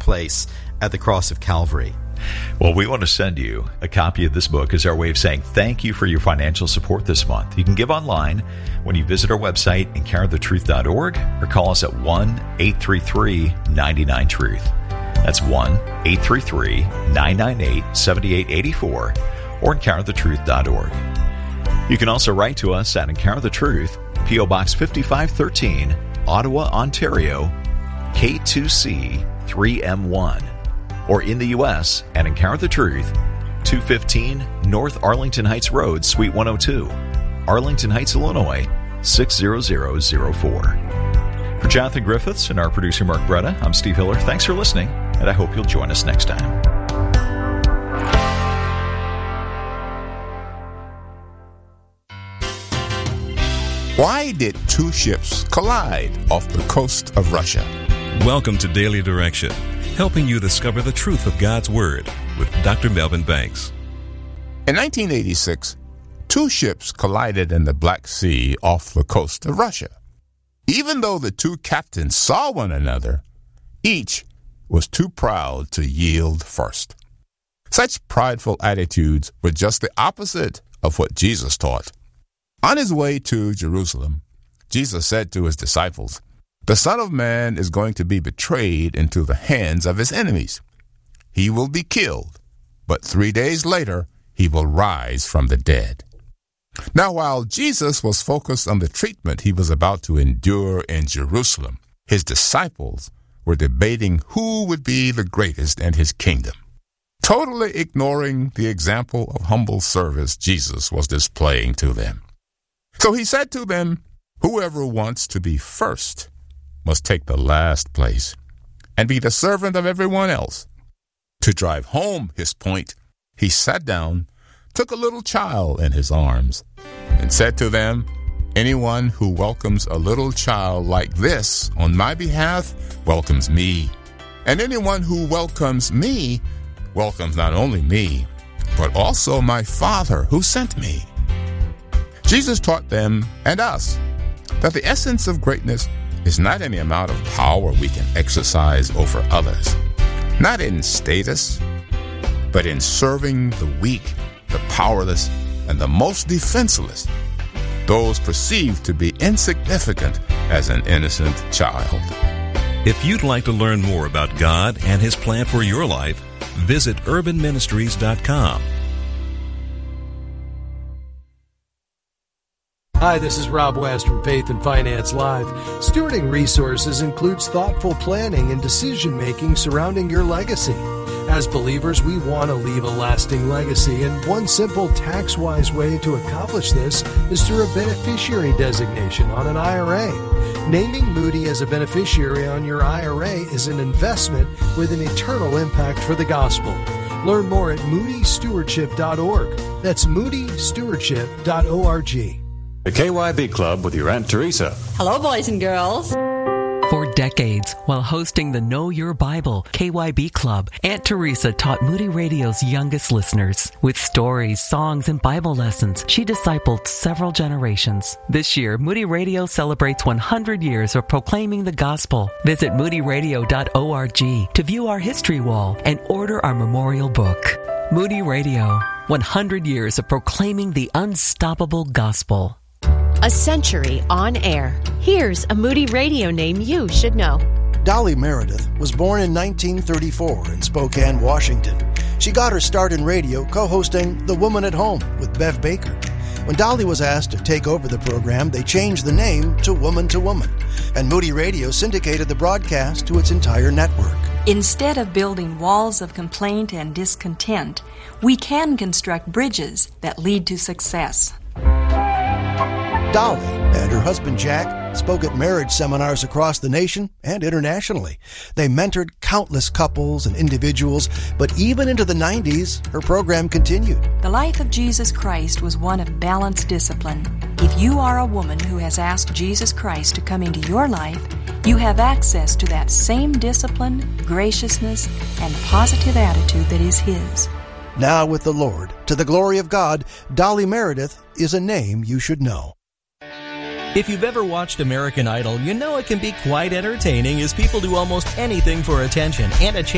place at the cross of Calvary. Well, we want to send you a copy of this book as our way of saying thank you for your financial support this month. You can give online when you visit our website, encounterthetruth.org, or call us at 1-833-99-TRUTH. That's 1-833-998-7884, or encounterthetruth.org. You can also write to us at Encounter the Truth, P.O. Box 5513, Ottawa, Ontario, K2C 3M1. Or in the U.S. at Encounter the Truth, 215 North Arlington Heights Road, Suite 102, Arlington Heights, Illinois, 60004. For Jonathan Griffiths and our producer Mark Bretta, I'm Steve Hiller. Thanks for listening, and I hope you'll join us next time. Why did two ships collide off the coast of Russia? Welcome to Daily Direction, helping you discover the truth of God's Word with Dr. Melvin Banks. In 1986, two ships collided in the Black Sea off the coast of Russia. Even though the two captains saw one another, each was too proud to yield first. Such prideful attitudes were just the opposite of what Jesus taught. On his way to Jerusalem, Jesus said to his disciples, "The Son of Man is going to be betrayed into the hands of his enemies. He will be killed, but 3 days later, he will rise from the dead." Now, while Jesus was focused on the treatment he was about to endure in Jerusalem, his disciples were debating who would be the greatest in his kingdom, totally ignoring the example of humble service Jesus was displaying to them. So he said to them, "Whoever wants to be first must take the last place and be the servant of everyone else." To drive home his point, he sat down, took a little child in his arms, and said to them, "Anyone who welcomes a little child like this on my behalf welcomes me. And anyone who welcomes me welcomes not only me, but also my Father who sent me." Jesus taught them and us that the essence of greatness is not in the amount of power we can exercise over others, not in status, but in serving the weak, the powerless, and the most defenseless, those perceived to be insignificant as an innocent child. If you'd like to learn more about God and His plan for your life, visit urbanministries.com. Hi, this is Rob West from Faith and Finance Live. Stewarding resources includes thoughtful planning and decision-making surrounding your legacy. As believers, we want to leave a lasting legacy, and one simple tax-wise way to accomplish this is through a beneficiary designation on an IRA. Naming Moody as a beneficiary on your IRA is an investment with an eternal impact for the gospel. Learn more at moodystewardship.org. That's moodystewardship.org. The KYB Club with your Aunt Teresa. Hello, boys and girls. For decades, while hosting the Know Your Bible KYB Club, Aunt Teresa taught Moody Radio's youngest listeners. With stories, songs, and Bible lessons, she discipled several generations. This year, Moody Radio celebrates 100 years of proclaiming the gospel. Visit moodyradio.org to view our history wall and order our memorial book. Moody Radio, 100 years of proclaiming the unstoppable gospel. A century on air. Here's a Moody Radio name you should know. Dolly Meredith was born in 1934 in Spokane, Washington. She got her start in radio co-hosting The Woman at Home with Bev Baker. When Dolly was asked to take over the program, they changed the name to Woman, and Moody Radio syndicated the broadcast to its entire network. Instead of building walls of complaint and discontent, we can construct bridges that lead to success. Dolly and her husband Jack spoke at marriage seminars across the nation and internationally. They mentored countless couples and individuals, but even into the 90s, her program continued. The life of Jesus Christ was one of balanced discipline. If you are a woman who has asked Jesus Christ to come into your life, you have access to that same discipline, graciousness, and positive attitude that is His. Now with the Lord, to the glory of God, Dolly Meredith is a name you should know. If you've ever watched American Idol, you know it can be quite entertaining as people do almost anything for attention and a chance